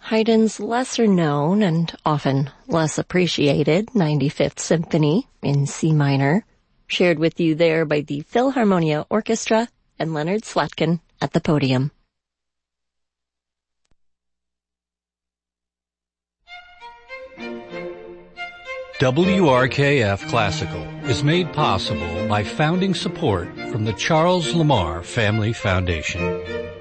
Haydn's lesser-known and often less appreciated 95th Symphony in C minor, shared with you there by the Philharmonia Orchestra and Leonard Slatkin at the podium. WRKF Classical is made possible by founding support from the Charles Lamar Family Foundation.